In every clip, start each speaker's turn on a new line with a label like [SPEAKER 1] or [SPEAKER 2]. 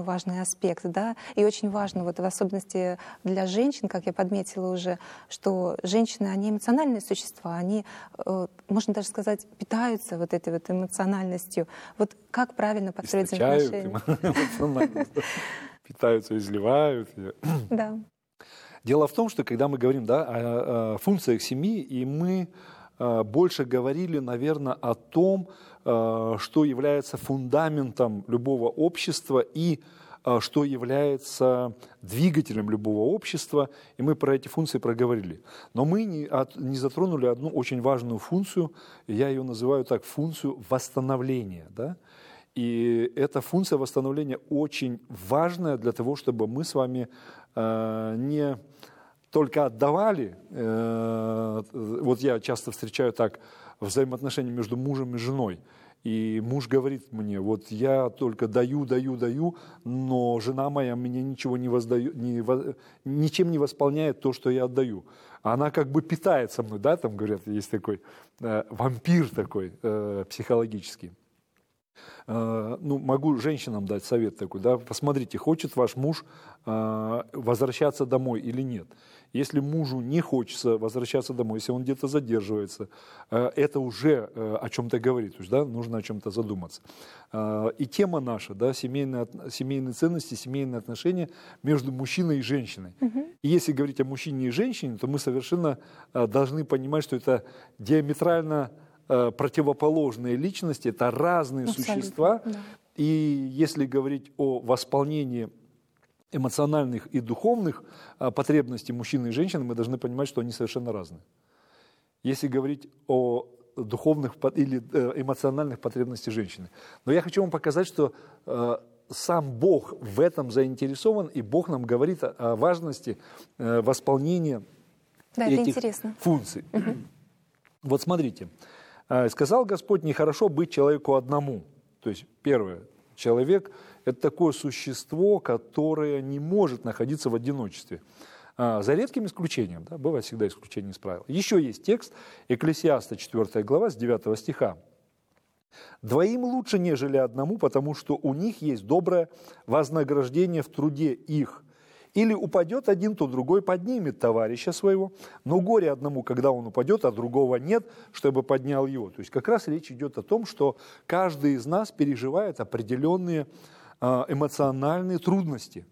[SPEAKER 1] самый важный аспект, да, и очень важно, вот в особенности для женщин, как я подметила уже, что женщины, они эмоциональные существа, они, можно даже сказать, питаются вот этой вот эмоциональностью. Вот как правильно построить взаимоотношения?
[SPEAKER 2] Питаются, изливают.
[SPEAKER 1] Да.
[SPEAKER 2] Дело в том, что когда мы говорим, да, о функциях семьи, и мы больше говорили, наверное, о том, что является фундаментом любого общества и что является двигателем любого общества, и мы про эти функции проговорили. Но мы не затронули одну очень важную функцию, я ее называю так, функцию восстановления, да? И эта функция восстановления очень важная для того, чтобы мы с вами не только отдавали, вот я часто встречаю так взаимоотношения между мужем и женой, и муж говорит мне, вот я только даю, но жена моя мне ничего не воздает, ничем не восполняет то, что я отдаю. Она как бы питается мной, да, там говорят, есть такой вампир такой психологический. Ну, могу женщинам дать совет такой, да, посмотрите, хочет ваш муж возвращаться домой или нет. Если мужу не хочется возвращаться домой, если он где-то задерживается, это уже о чем-то говорит, то есть, да, нужно о чем-то задуматься. И тема наша, да, семейные ценности, семейные отношения между мужчиной и женщиной. И если говорить о мужчине и женщине, то мы совершенно должны понимать, что это диаметрально противоположные личности, это разные существа. Да. И если говорить о восполнении эмоциональных и духовных потребностей мужчины и женщины, мы должны понимать, что они совершенно разные. Если говорить о духовных или эмоциональных потребностях женщины. Но я хочу вам показать, что сам Бог в этом заинтересован, и Бог нам говорит о важности восполнения этих функций. Вот смотрите. «Сказал Господь, нехорошо быть человеку одному». То есть, первое, человек – это такое существо, которое не может находиться в одиночестве. За редким исключением, да, бывает всегда исключение из правил. Еще есть текст Экклесиаста, 4 глава, с 9 стиха. «Двоим лучше, нежели одному, потому что у них есть доброе вознаграждение в труде их. Или упадет один, то другой поднимет товарища своего, но горе одному, когда он упадет, а другого нет, чтобы поднял его». То есть как раз речь идет о том, что каждый из нас переживает определенные эмоциональные трудности,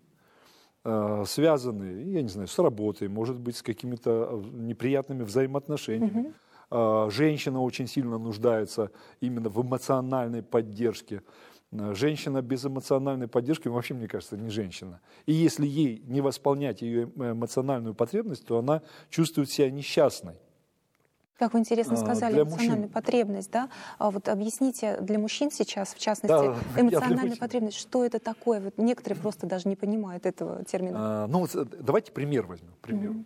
[SPEAKER 2] связанные, я не знаю, с работой, может быть, с какими-то неприятными взаимоотношениями. Женщина очень сильно нуждается именно в эмоциональной поддержке. Женщина без эмоциональной поддержки, вообще, мне кажется, не женщина. И если ей не восполнять ее эмоциональную потребность, то она чувствует себя несчастной.
[SPEAKER 1] Как вы интересно сказали, эмоциональная потребность, да? А вот объясните для мужчин сейчас, в частности, эмоциональная потребность, что это такое? Вот некоторые просто даже не понимают этого термина.
[SPEAKER 2] Ну, давайте пример возьмем.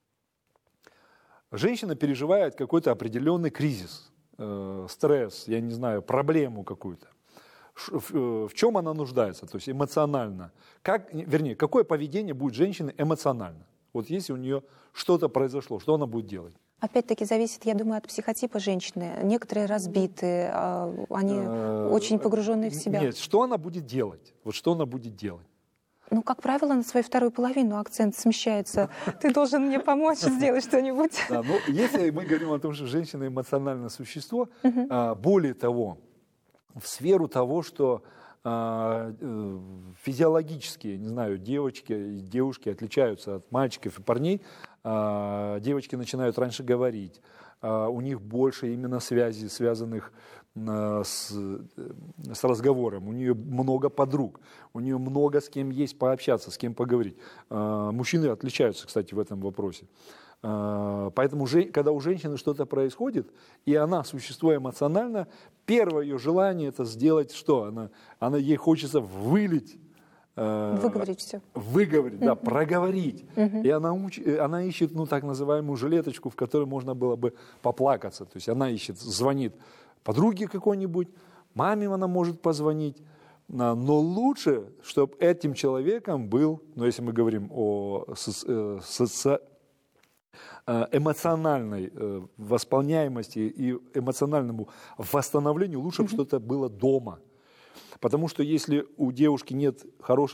[SPEAKER 2] Женщина переживает какой-то определенный кризис, стресс, я не знаю, проблему какую-то. В чем она нуждается, то есть эмоционально. Какое поведение будет женщины эмоционально? Вот если у нее что-то произошло, что она будет делать?
[SPEAKER 1] Опять-таки зависит, я думаю, от психотипа женщины. Некоторые разбитые, они очень погруженные в себя.
[SPEAKER 2] Нет, что она будет делать? Вот что она будет делать?
[SPEAKER 1] Ну, как правило, на свою вторую половину акцент смещается. Ты должен мне помочь сделать что-нибудь.
[SPEAKER 2] Да, ну, если мы говорим о том, что женщина эмоциональное существо, более того, в сферу того, что физиологически, не знаю, девочки и девушки отличаются от мальчиков и парней, девочки начинают раньше говорить, у них больше именно связей, связанных с разговором, у нее много подруг, у нее много с кем есть пообщаться, с кем поговорить. Мужчины отличаются, кстати, в этом вопросе. Поэтому, когда у женщины что-то происходит, и она существо эмоционально, первое ее желание это сделать что? Ей хочется вылить.
[SPEAKER 1] Выговорить все.
[SPEAKER 2] Выговорить, да, проговорить. И она ищет, так называемую жилеточку, в которой можно было бы поплакаться. То есть она ищет, звонит подруге какой-нибудь, маме она может позвонить. Но лучше, чтобы этим человеком был, если мы говорим о эмоциональной восполняемости и эмоциональному восстановлению, лучше бы что-то было дома. Потому что если у девушки нет хорошей